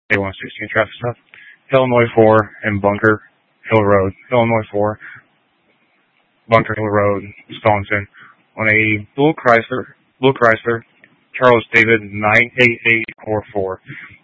A116 traffic stop. Illinois 4 and Bunker Hill Road. Illinois 4, Bunker Hill Road, Stonington, on a Blue Chrysler, Charles David 98844.